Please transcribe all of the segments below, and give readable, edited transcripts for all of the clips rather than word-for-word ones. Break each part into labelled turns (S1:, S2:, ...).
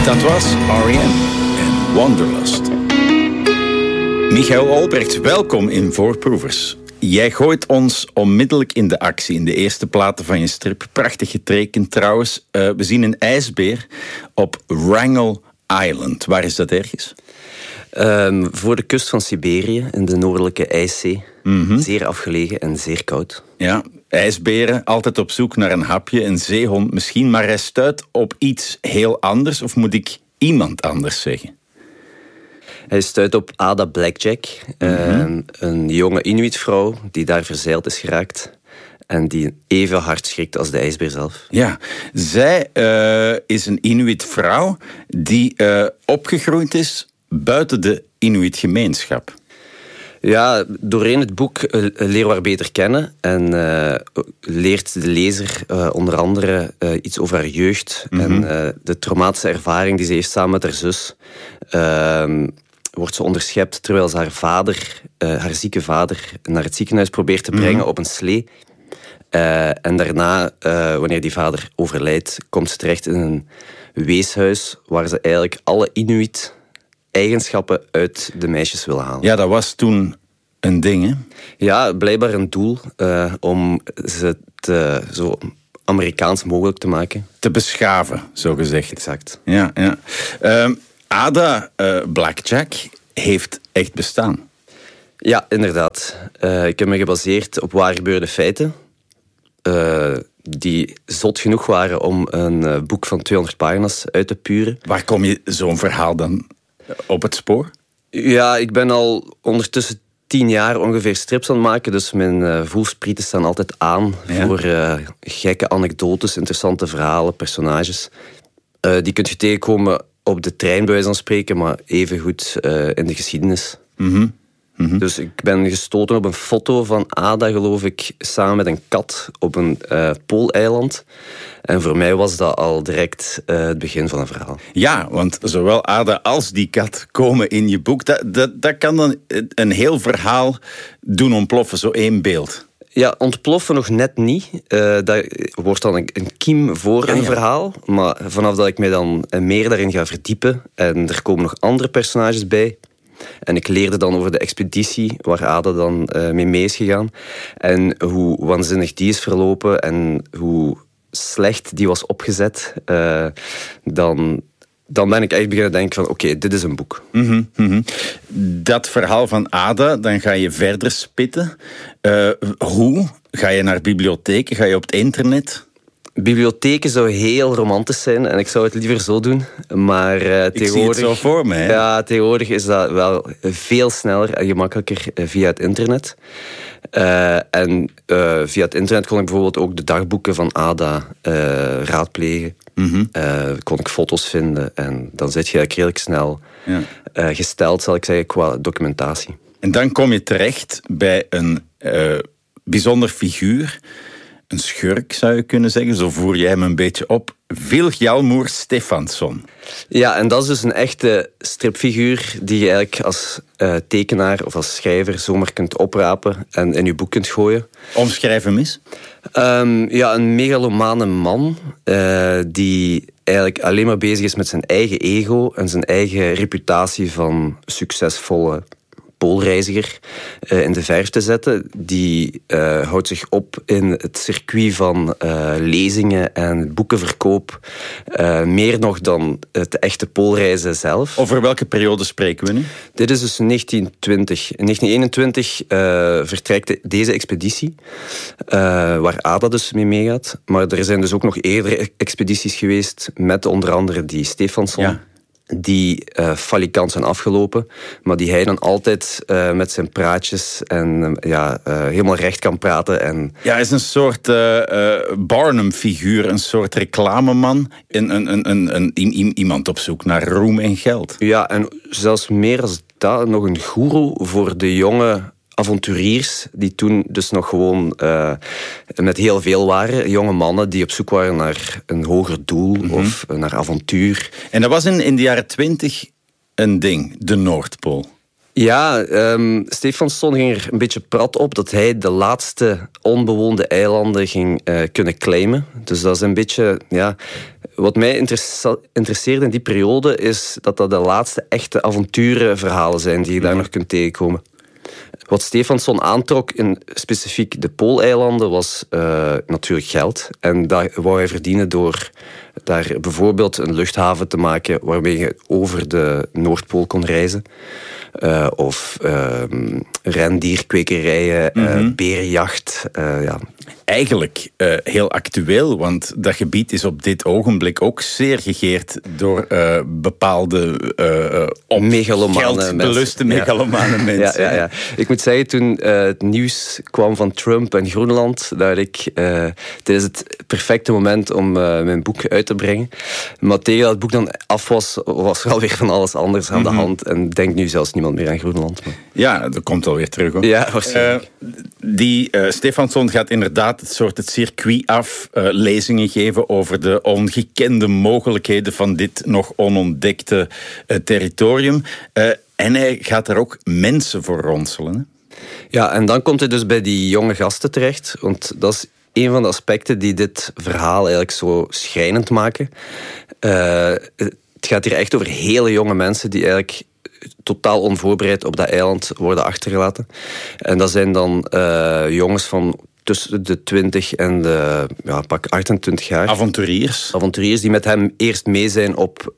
S1: Dat was R.E.M. en Wanderlust. Michael Olbrecht, welkom in Voorproevers. Jij gooit ons onmiddellijk in de actie in de eerste platen van je strip. Prachtig getekend trouwens. We zien een ijsbeer op Wrangell Island. Waar is dat ergens?
S2: Voor de kust van Siberië, in de noordelijke IJszee. Mm-hmm. Zeer afgelegen en zeer koud.
S1: Ja, ijsberen, altijd op zoek naar een hapje, een zeehond misschien. Maar hij stuit op iets heel anders, of moet ik iemand anders zeggen?
S2: Hij stuit op Ada Blackjack, een jonge Inuitvrouw die daar verzeild is geraakt. En die even hard schrikt als de ijsbeer zelf.
S1: Ja, zij is een Inuitvrouw die opgegroeid is buiten de Inuit-gemeenschap.
S2: Ja, doorheen het boek leren we haar beter kennen. En leert de lezer onder andere iets over haar jeugd. Mm-hmm. En de traumatische ervaring die ze heeft samen met haar zus. Wordt ze onderschept terwijl ze haar zieke vader naar het ziekenhuis probeert te brengen op een slee. En daarna, wanneer die vader overlijdt, komt ze terecht in een weeshuis waar ze eigenlijk alle Inuit-eigenschappen uit de meisjes wil halen.
S1: Ja, dat was toen een ding, hè?
S2: Ja, blijkbaar een doel om ze zo Amerikaans mogelijk te maken.
S1: Te beschaven, zo gezegd.
S2: Exact.
S1: Ja. Ada Blackjack heeft echt bestaan.
S2: Ja, inderdaad. Ik heb me gebaseerd op waar gebeurde feiten. Die zot genoeg waren om een boek van 200 pagina's uit te puren.
S1: Waar kom je zo'n verhaal dan op het spoor?
S2: Ja, ik ben al ondertussen 10 jaar ongeveer strips aan het maken. Dus mijn voelsprieten staan altijd aan voor gekke anekdotes, interessante verhalen, personages. Die kun je tegenkomen op de trein, bij wijze van spreken, maar evengoed in de geschiedenis. Mm-hmm. Mm-hmm. Dus ik ben gestoten op een foto van Ada, geloof ik, samen met een kat op een pooleiland. En voor mij was dat al direct het begin van een verhaal.
S1: Ja, want zowel Ada als die kat komen in je boek. Dat kan dan een heel verhaal doen ontploffen, zo één beeld.
S2: Ja, ontploffen nog net niet. Dat wordt dan een kiem voor een verhaal. Maar vanaf dat ik mij dan meer daarin ga verdiepen en er komen nog andere personages bij. En ik leerde dan over de expeditie waar Ada dan mee is gegaan. En hoe waanzinnig die is verlopen en hoe slecht die was opgezet. Dan ben ik echt beginnen denken van oké, dit is een boek.
S1: Mm-hmm, mm-hmm. Dat verhaal van Ada, dan ga je verder spitten. Hoe? Ga je naar bibliotheken? Ga je op het internet?
S2: Bibliotheken zou heel romantisch zijn en ik zou het liever zo doen. Maar tegenwoordig...
S1: Ik zie het zo voor me. Hè?
S2: Ja, tegenwoordig is dat wel veel sneller en gemakkelijker via het internet. En via het internet kon ik bijvoorbeeld ook de dagboeken van Ada raadplegen. Mm-hmm. Kon ik foto's vinden en dan zit je eigenlijk redelijk snel gesteld, zal ik zeggen, qua documentatie.
S1: En dan kom je terecht bij een bijzonder figuur. Een schurk, zou je kunnen zeggen. Zo voer jij hem een beetje op. Vilhjálmur Stefansson.
S2: Ja, en dat is dus een echte stripfiguur die je eigenlijk als tekenaar of als schrijver zomaar kunt oprapen en in je boek kunt gooien.
S1: Omschrijf hem eens.
S2: Een megalomane man die eigenlijk alleen maar bezig is met zijn eigen ego en zijn eigen reputatie van succesvolle poolreiziger in de verf te zetten. Die houdt zich op in het circuit van lezingen en boekenverkoop. Meer nog dan het echte poolreizen zelf.
S1: Over welke periode spreken we nu?
S2: Dit is dus 1920. In 1921 vertrekt deze expeditie, waar Ada dus mee meegaat. Maar er zijn dus ook nog eerdere expedities geweest met onder andere die Stefansson. Ja. Die falikant zijn afgelopen, maar die hij dan altijd met zijn praatjes en helemaal recht kan praten. En
S1: ja, hij is een soort Barnum-figuur, een soort reclameman, iemand op zoek naar roem en geld.
S2: Ja, en zelfs meer dan dat, nog een goeroe voor de jonge avonturiers, die toen dus nog gewoon met heel veel waren. Jonge mannen die op zoek waren naar een hoger doel of naar avontuur.
S1: En dat was in de jaren 20 een ding, de Noordpool.
S2: Ja, Stefansson ging er een beetje prat op dat hij de laatste onbewoonde eilanden ging kunnen claimen. Dus dat is een beetje... Ja, wat mij interesseerde in die periode is dat de laatste echte avonturenverhalen zijn die je daar nog kunt tegenkomen. Wat Stefansson aantrok in specifiek de Pooleilanden was natuurlijk geld. En dat wou hij verdienen door daar bijvoorbeeld een luchthaven te maken waarmee je over de Noordpool kon reizen. Of rendierkwekerijen, berenjacht. Ja.
S1: Eigenlijk heel actueel, want dat gebied is op dit ogenblik ook zeer gegeerd door bepaalde geldbeluste megalomane mensen.
S2: Ja. Ik moet zeggen, toen het nieuws kwam van Trump en Groenland, dat ik dit is het perfecte moment om mijn boek uit te brengen. Maar tegen dat het boek dan af was er alweer van alles anders aan de hand. En denkt nu zelfs niemand meer aan Groenland. Maar...
S1: Ja, dat komt alweer terug. Hoor.
S2: Ja, waarschijnlijk.
S1: Stefansson gaat inderdaad het circuit af, lezingen geven over de ongekende mogelijkheden van dit nog onontdekte territorium. En hij gaat er ook mensen voor ronselen. Hè?
S2: Ja, en dan komt hij dus bij die jonge gasten terecht. Want dat is een van de aspecten die dit verhaal eigenlijk zo schrijnend maken. Het gaat hier echt over hele jonge mensen die eigenlijk totaal onvoorbereid op dat eiland worden achtergelaten. En dat zijn dan jongens van tussen de 20 en de pak 28 jaar. Avonturiers die met hem eerst mee zijn op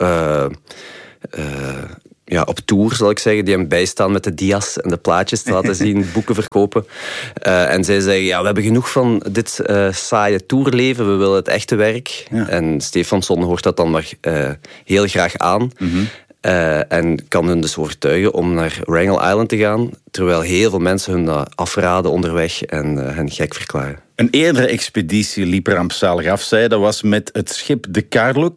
S2: tour, zal ik zeggen. Die hem bijstaan met de dia's en de plaatjes te laten zien, boeken verkopen. En zij zeggen, we hebben genoeg van dit saaie tourleven, we willen het echte werk. Ja. En Stefansson hoort dat dan maar heel graag aan. Mm-hmm. En kan hun dus overtuigen om naar Wrangel Island te gaan, terwijl heel veel mensen hun afraden onderweg en hen gek verklaren.
S1: Een eerdere expeditie liep rampzalig af, zei. Dat was met het schip de Karluk.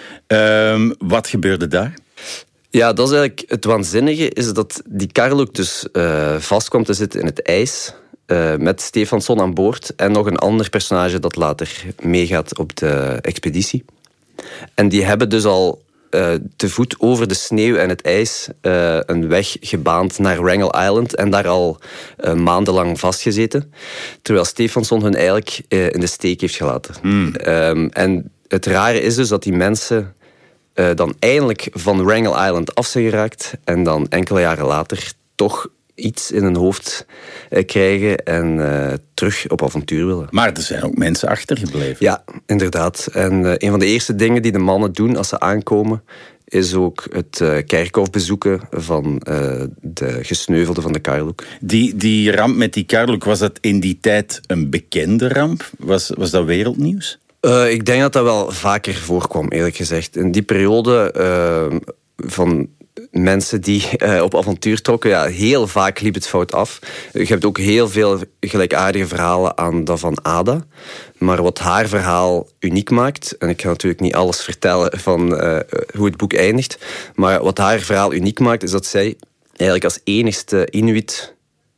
S1: Wat gebeurde daar?
S2: Ja, dat is eigenlijk het waanzinnige, is dat die Karluk dus vast kwam te zitten in het ijs, met Stefansson aan boord en nog een ander personage dat later meegaat op de expeditie. En die hebben dus al te voet over de sneeuw en het ijs een weg gebaand naar Wrangel Island en daar al maandenlang vastgezeten, terwijl Stefansson hun eigenlijk in de steek heeft gelaten. En het rare is dus dat die mensen dan eindelijk van Wrangel Island af zijn geraakt en dan enkele jaren later toch iets in hun hoofd krijgen en terug op avontuur willen.
S1: Maar er zijn ook mensen achtergebleven.
S2: Ja, inderdaad. En een van de eerste dingen die de mannen doen als ze aankomen, is ook het kerkhof bezoeken van de gesneuvelden van de Karluk.
S1: Die ramp met die Karluk, was dat in die tijd een bekende ramp? Was dat wereldnieuws?
S2: Ik denk dat dat wel vaker voorkwam, eerlijk gezegd. In die periode van mensen die op avontuur trokken, heel vaak liep het fout af. Je hebt ook heel veel gelijkaardige verhalen aan dat van Ada. Maar wat haar verhaal uniek maakt, en ik ga natuurlijk niet alles vertellen van hoe het boek eindigt, maar wat haar verhaal uniek maakt, is dat zij eigenlijk als enigste Inuit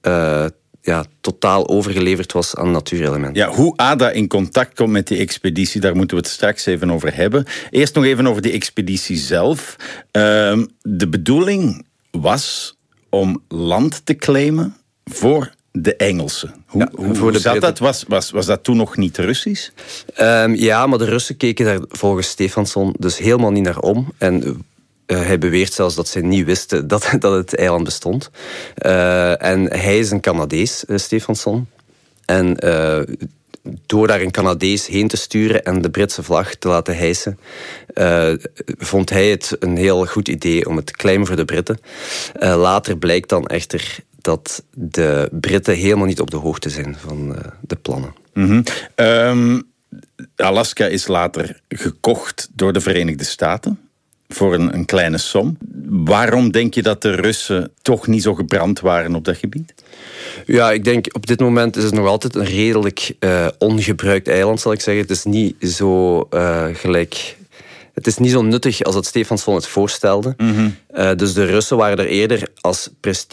S2: totaal overgeleverd was aan natuurelementen.
S1: Ja, hoe Ada in contact komt met die expeditie, daar moeten we het straks even over hebben. Eerst nog even over die expeditie zelf. De bedoeling was om land te claimen voor de Engelsen. Hoe zat dat? Was dat toen nog niet Russisch?
S2: Maar de Russen keken daar volgens Stefansson dus helemaal niet naar om. En hij beweert zelfs dat ze niet wisten dat het eiland bestond. En hij is een Canadees, Stefansson. En door daar een Canadees heen te sturen en de Britse vlag te laten hijsen, vond hij het een heel goed idee om het te claimen voor de Britten. Later blijkt dan echter dat de Britten helemaal niet op de hoogte zijn van de plannen.
S1: Mm-hmm. Alaska is later gekocht door de Verenigde Staten voor een kleine som. Waarom denk je dat de Russen toch niet zo gebrand waren op dat gebied?
S2: Ja, ik denk op dit moment is het nog altijd een redelijk ongebruikt eiland, zal ik zeggen. Het is niet zo Het is niet zo nuttig als het Stefansson het voorstelde. Mm-hmm. Dus de Russen waren er eerder als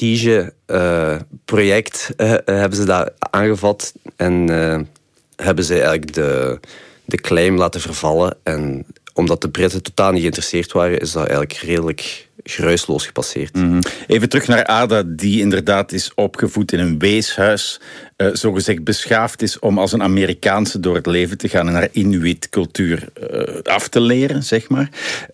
S2: prestigeproject hebben ze dat aangevat en hebben ze eigenlijk de claim laten vervallen. En omdat de Britten totaal niet geïnteresseerd waren, is dat eigenlijk redelijk geruisloos gepasseerd.
S1: Even terug naar Ada, die inderdaad is opgevoed in een weeshuis. Zogezegd beschaafd is om als een Amerikaanse door het leven te gaan en haar Inuit-cultuur af te leren, zeg maar.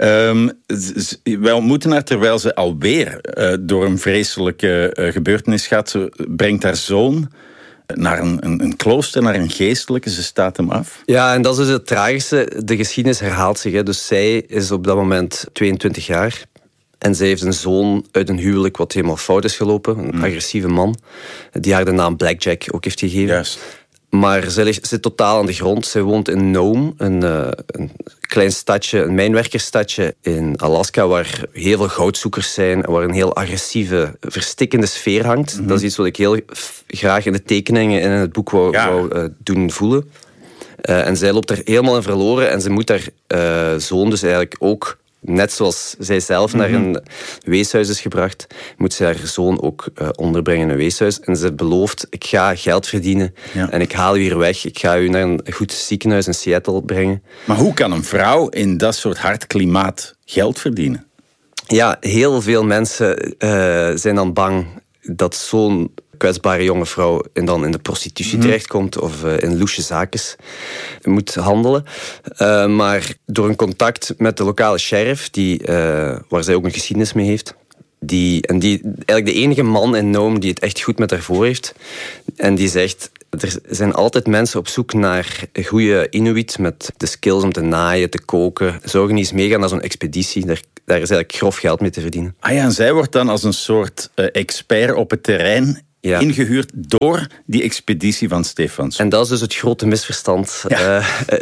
S1: Wij ontmoeten haar terwijl ze alweer door een vreselijke gebeurtenis gaat. Ze brengt haar zoon naar een klooster, naar een geestelijke. Ze staat hem af.
S2: Ja, en dat is dus het tragische. De geschiedenis herhaalt zich. Hè. Dus zij is op dat moment 22 jaar. En zij heeft een zoon uit een huwelijk wat helemaal fout is gelopen. Een agressieve man. Die haar de naam Blackjack ook heeft gegeven.
S1: Juist.
S2: Maar zij zit totaal aan de grond. Zij woont in Nome, een klein stadje, een mijnwerkersstadje in Alaska, waar heel veel goudzoekers zijn en waar een heel agressieve, verstikkende sfeer hangt. Dat is iets wat ik heel graag in de tekeningen en in het boek wou doen voelen. En zij loopt er helemaal in verloren en ze moet haar zoon dus eigenlijk ook, net zoals zij zelf naar een weeshuis is gebracht, moet ze haar zoon ook onderbrengen in een weeshuis. En ze belooft, ik ga geld verdienen en ik haal u hier weg. Ik ga u naar een goed ziekenhuis in Seattle brengen.
S1: Maar hoe kan een vrouw in dat soort hard klimaat geld verdienen?
S2: Ja, heel veel mensen zijn dan bang dat zo'n kwetsbare jonge vrouw dan in de prostitutie terechtkomt of in loesje zaakjes moet handelen. Maar door een contact met de lokale sheriff, waar zij ook een geschiedenis mee heeft, die eigenlijk de enige man in Nome die het echt goed met haar voor heeft. En die zegt, er zijn altijd mensen op zoek naar goede Inuit met de skills om te naaien, te koken. Zorgen die eens meegaan naar zo'n expeditie. Daar is eigenlijk grof geld mee te verdienen.
S1: Ah ja, en zij wordt dan als een soort expert op het terrein ingehuurd door die expeditie van Stefansson.
S2: En dat is dus het grote misverstand. Ja.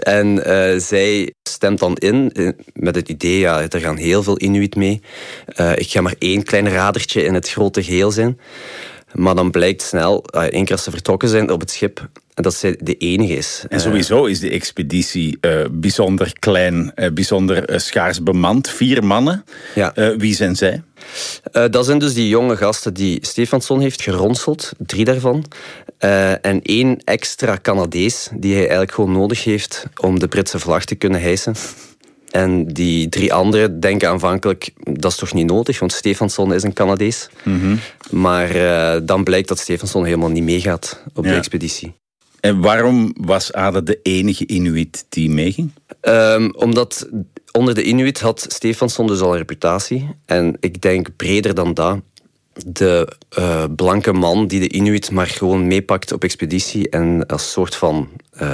S2: Zij stemt dan in met het idee, er gaan heel veel Inuit mee. Ik ga maar één klein radertje in het grote geheel zijn. Maar dan blijkt snel, één keer als ze vertrokken zijn op het schip, dat zij de enige is.
S1: En sowieso is die expeditie bijzonder klein, bijzonder schaars bemand. 4 mannen. Ja. Wie zijn zij?
S2: Dat zijn dus die jonge gasten die Stefansson heeft geronseld. 3 daarvan. En 1 extra Canadees die hij eigenlijk gewoon nodig heeft om de Britse vlag te kunnen hijsen. En die 3 anderen denken aanvankelijk, dat is toch niet nodig, want Stefansson is een Canadees. Maar dan blijkt dat Stefansson helemaal niet meegaat op de expeditie.
S1: En waarom was Ada de enige Inuit die meeging?
S2: Omdat onder de Inuit had Stefansson dus al een reputatie. En ik denk breder dan dat. De blanke man die de Inuit maar gewoon meepakt op expeditie en als soort van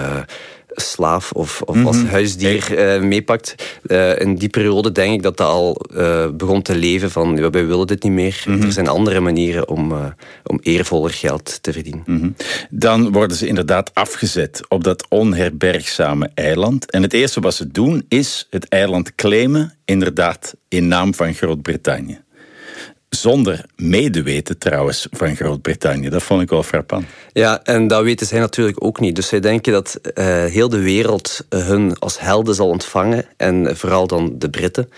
S2: slaaf of als huisdier meepakt. In die periode denk ik dat al begon te leven van wij willen dit niet meer. Er zijn andere manieren om eervoller geld te verdienen.
S1: Dan worden ze inderdaad afgezet op dat onherbergzame eiland. En het eerste wat ze doen is het eiland claimen, inderdaad in naam van Groot-Brittannië. Zonder medeweten trouwens van Groot-Brittannië. Dat vond ik wel frappant.
S2: Ja, en dat weten zij natuurlijk ook niet. Dus zij denken dat heel de wereld hun als helden zal ontvangen. En vooral dan de Britten.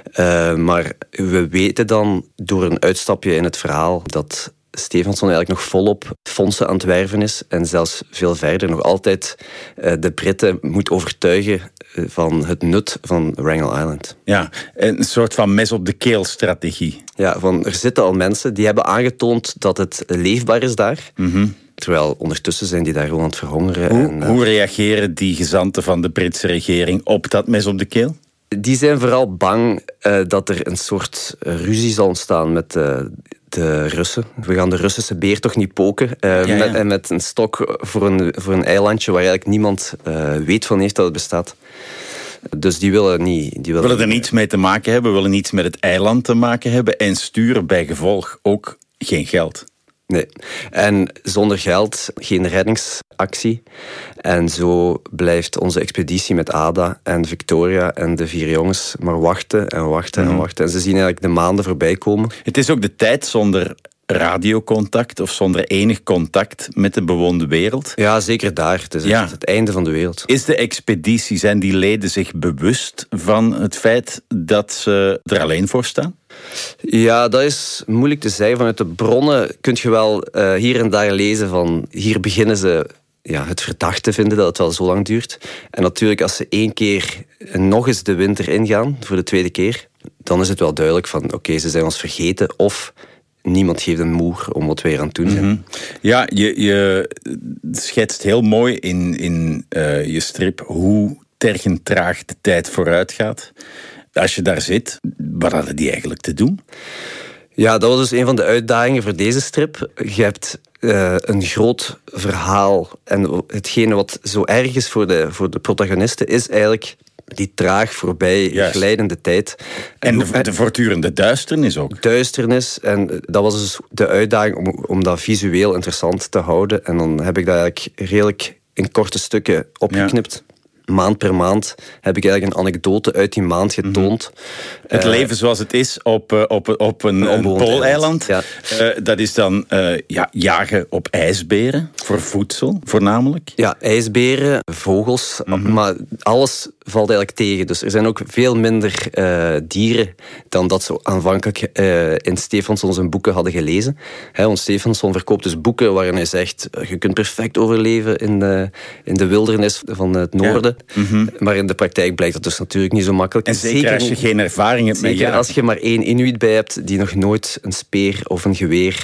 S2: Maar we weten dan door een uitstapje in het verhaal dat Stefansson eigenlijk nog volop fondsen aan het werven is. En zelfs veel verder nog altijd de Britten moet overtuigen van het nut van Wrangel Island.
S1: Ja, een soort van mes op de keel strategie.
S2: Ja, er zitten al mensen die hebben aangetoond dat het leefbaar is daar. Terwijl ondertussen zijn die daar gewoon aan het verhongeren.
S1: Hoe reageren die gezanten van de Britse regering op dat mes op de keel?
S2: Die zijn vooral bang dat er een soort ruzie zal ontstaan met de Russen. We gaan de Russische beer toch niet poken. Met een stok voor een eilandje waar eigenlijk niemand weet van heeft dat het bestaat. Dus die willen niet. Die
S1: willen er niets mee te maken hebben, willen niets met het eiland te maken hebben en sturen bij gevolg ook geen geld.
S2: Nee. En zonder geld geen reddingsactie. En zo blijft onze expeditie met Ada en Victoria en de 4 jongens maar wachten en wachten en wachten. En ze zien eigenlijk de maanden voorbij komen.
S1: Het is ook de tijd zonder radiocontact of zonder enig contact met de bewoonde wereld.
S2: Ja, zeker daar. Het is het einde van de wereld.
S1: Is de expeditie, zijn die leden zich bewust van het feit dat ze er alleen voor staan?
S2: Ja, dat is moeilijk te zeggen. Vanuit de bronnen kun je wel hier en daar lezen van hier beginnen ze het verdacht te vinden dat het wel zo lang duurt. En natuurlijk als ze 1 keer nog eens de winter ingaan, voor de 2e keer, dan is het wel duidelijk van oké, ze zijn ons vergeten of niemand geeft een moer om wat wij aan het doen zijn.
S1: Mm-hmm. Ja, je schetst heel mooi in je strip hoe tergend traag de tijd vooruit gaat. Als je daar zit, wat hadden die eigenlijk te doen?
S2: Ja, dat was dus een van de uitdagingen voor deze strip. Je hebt een groot verhaal en hetgene wat zo erg is voor de protagonisten is eigenlijk die traag voorbij glijdende tijd.
S1: En de voortdurende duisternis ook.
S2: Duisternis. En dat was dus de uitdaging om dat visueel interessant te houden. En dan heb ik dat eigenlijk redelijk in korte stukken opgeknipt. Ja. Maand per maand heb ik eigenlijk een anekdote uit die maand getoond.
S1: Het leven zoals het is op een pooleiland. Ja. Dat is dan jagen op ijsberen, voor voedsel voornamelijk.
S2: Ja, ijsberen, vogels, maar alles valt eigenlijk tegen. Dus er zijn ook veel minder dieren dan dat ze aanvankelijk in Stefansson zijn boeken hadden gelezen. Want Stefansson verkoopt dus boeken waarin hij zegt je kunt perfect overleven in de wildernis van het noorden. Ja. Maar in de praktijk blijkt dat dus natuurlijk niet zo makkelijk.
S1: En zeker als je geen ervaring hebt met jagen.
S2: Als je maar 1 Inuit bij hebt die nog nooit een speer of een geweer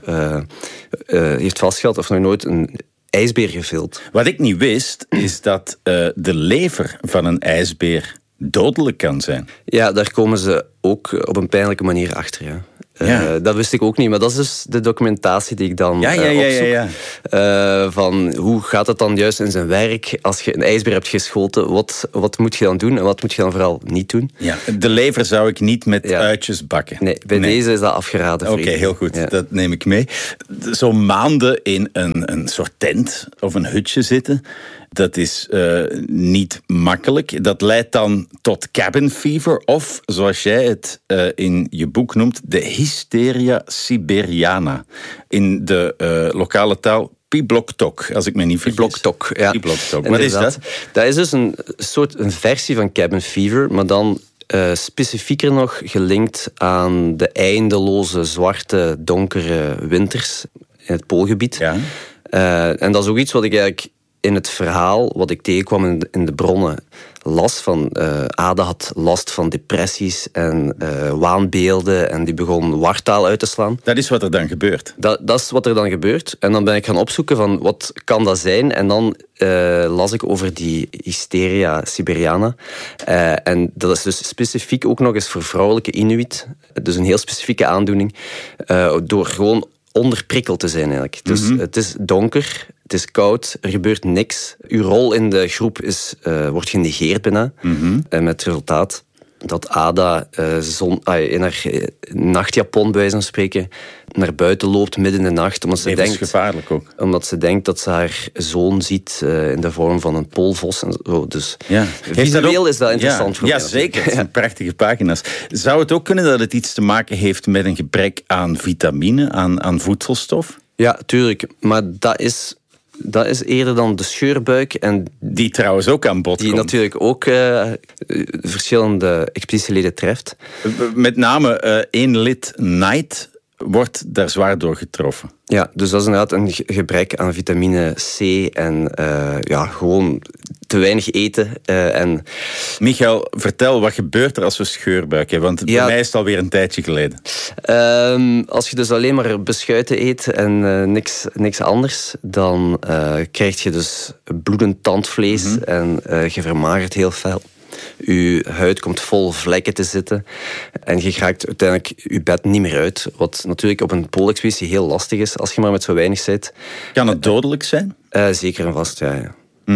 S2: heeft vastgehad of nog nooit een ijsbeer gevild.
S1: Wat ik niet wist, is dat de lever van een ijsbeer dodelijk kan zijn.
S2: Ja, daar komen ze ook op een pijnlijke manier achter, ja. Dat wist ik ook niet, maar dat is dus de documentatie die ik dan opzoek. Van hoe gaat het dan juist in zijn werk als je een ijsbeer hebt geschoten? Wat moet je dan doen en wat moet je dan vooral niet doen?
S1: Ja, de lever zou ik niet met uitjes bakken.
S2: Nee, deze is dat afgeraden.
S1: Oké, heel goed. Ja. Dat neem ik mee. Zo maanden in een soort tent of een hutje zitten, dat is niet makkelijk. Dat leidt dan tot cabin fever of, zoals jij het in je boek noemt, de hysteria siberiana. In de lokale taal Pibloktok, als ik me niet vergis.
S2: Pibloktok, ja.
S1: Pibloktok. Wat is dat?
S2: Dat is dus een versie van cabin fever, maar dan specifieker nog gelinkt aan de eindeloze, zwarte, donkere winters in het Poolgebied. Ja. En dat is ook iets wat ik eigenlijk in het verhaal, wat ik tegenkwam in de bronnen, las van Ada had last van depressies en waanbeelden en die begon wartaal uit te slaan.
S1: Dat is wat er dan gebeurt?
S2: Dat is wat er dan gebeurt. En dan ben ik gaan opzoeken van wat kan dat zijn. En dan las ik over die hysteria siberiana. En dat is dus specifiek ook nog eens voor vrouwelijke Inuit. Dus een heel specifieke aandoening. Door gewoon onderprikkeld te zijn eigenlijk. Dus het is donker, het is koud, er gebeurt niks. Uw rol in de groep wordt genegeerd bijna. Met het resultaat dat Ada in haar nachtjapon, bij wijze van spreken, naar buiten loopt midden in de nacht.
S1: Levensgevaarlijk ook.
S2: Omdat ze denkt dat ze haar zoon ziet in de vorm van een poolvos. En zo. Dus visueel is dat interessant voor mij.
S1: Ja, zeker. Het zijn prachtige pagina's. Zou het ook kunnen dat het iets te maken heeft met een gebrek aan vitamine, aan voedselstof?
S2: Ja, tuurlijk. Maar dat is eerder dan de scheurbuik. En
S1: die trouwens ook aan bod
S2: die
S1: komt.
S2: natuurlijk ook verschillende expeditieleden treft.
S1: Met name 1 lid Knight wordt daar zwaar door getroffen.
S2: Ja, dus dat is inderdaad een gebrek aan vitamine C en gewoon te weinig eten.
S1: Michael, vertel, wat gebeurt er als we scheurbuik hebben? Want bij mij is het alweer een tijdje geleden.
S2: Als je dus alleen maar beschuiten eet en niks anders, dan krijg je dus bloedend tandvlees en je vermagert heel fel. Je huid komt vol vlekken te zitten en je raakt uiteindelijk je bed niet meer uit. Wat natuurlijk op een poolexpeditie heel lastig is als je maar met zo weinig zit.
S1: Kan het dodelijk zijn?
S2: Zeker en vast, ja.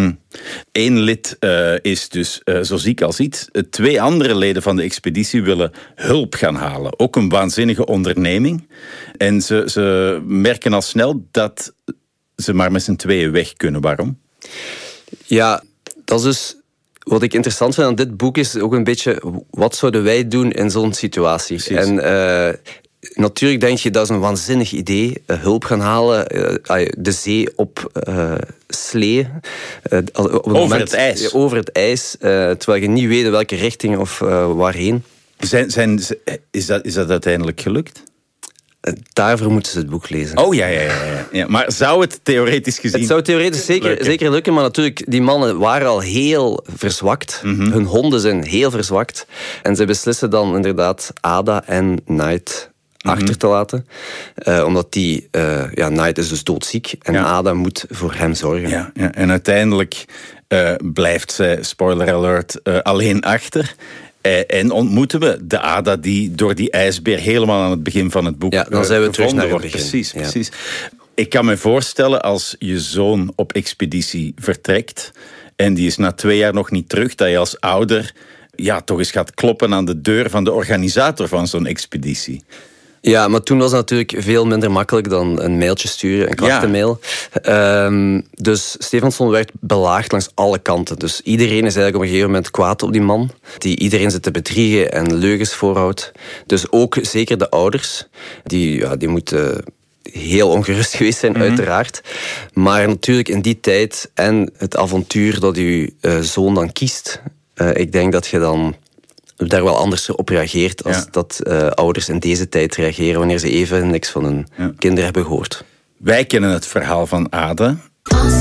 S1: 1 lid is dus zo ziek als iets. 2 andere leden van de expeditie willen hulp gaan halen. Ook een waanzinnige onderneming. En ze merken al snel dat ze maar met z'n tweeën weg kunnen. Waarom?
S2: Ja, dat is dus... Wat ik interessant vind aan dit boek is ook een beetje... wat zouden wij doen in zo'n situatie? Precies. En natuurlijk denk je, dat is een waanzinnig idee. Hulp gaan halen, de zee op slee.
S1: Over het ijs.
S2: Over het ijs, terwijl je niet weet in welke richting of waarheen.
S1: Is dat uiteindelijk gelukt?
S2: Daarvoor moeten ze het boek lezen.
S1: Oh, ja. Maar zou het theoretisch gezien...
S2: Het zou theoretisch zeker lukken, maar natuurlijk, die mannen waren al heel verzwakt. Hun honden zijn heel verzwakt. En ze beslissen dan inderdaad Ada en Night achter te laten. Omdat Night is dus doodziek. En Ada moet voor hem zorgen.
S1: Ja. En uiteindelijk blijft zij, spoiler alert, alleen achter. En ontmoeten we de Ada die door die ijsbeer helemaal aan het begin van het boek
S2: dan zijn we terug naar het begin.
S1: Precies. Ik kan me voorstellen als je zoon op expeditie vertrekt en die is na 2 jaar nog niet terug, dat je als ouder toch eens gaat kloppen aan de deur van de organisator van zo'n expeditie.
S2: Ja, maar toen was het natuurlijk veel minder makkelijk dan een mailtje sturen, een klachtenmail. Dus Stefansson werd belaagd langs alle kanten. Dus iedereen is eigenlijk op een gegeven moment kwaad op die man. Die iedereen zit te bedriegen en leugens voorhoudt. Dus ook zeker de ouders. Die moeten heel ongerust geweest zijn, uiteraard. Maar natuurlijk in die tijd en het avontuur dat uw zoon dan kiest, ik denk dat je dan daar wel anders op reageert als dat ouders in deze tijd reageren wanneer ze even niks van hun kinderen hebben gehoord.
S1: Wij kennen het verhaal van Ada.